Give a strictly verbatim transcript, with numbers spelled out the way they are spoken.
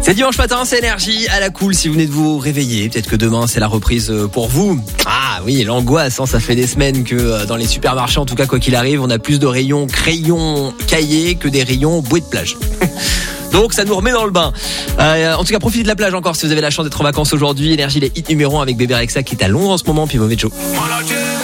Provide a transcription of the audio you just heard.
C'est dimanche matin, c'est Énergie à la cool si vous venez de vous réveiller. Peut-être que demain c'est la reprise pour vous. Ah oui, l'angoisse, hein, ça fait des semaines que dans les supermarchés, en tout cas quoi qu'il arrive, on a plus de rayons crayons cahiers que des rayons bouées de plage. Donc ça nous remet dans le bain. Euh, en tout cas, profitez de la plage encore si vous avez la chance d'être en vacances aujourd'hui. Énergie, les hits numéro un avec Bébé Rexha qui est à Londres en ce moment, puis Mauvais Joe.